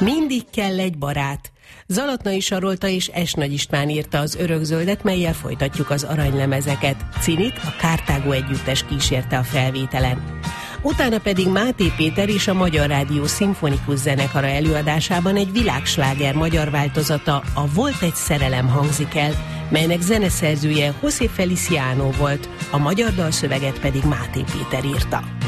Mindig kell egy barát. Zalatnai Sarolta és S. Nagy István írta az Örökzöldet, mellyel folytatjuk az aranylemezeket. Cinit a Kártágó együttes kísérte a felvételen. Utána pedig Máté Péter és a Magyar Rádió Szimfonikus Zenekara előadásában egy világsláger magyar változata, a Volt egy szerelem hangzik el, melynek zeneszerzője José Feliciano volt, a magyar dalszöveget pedig Máté Péter írta.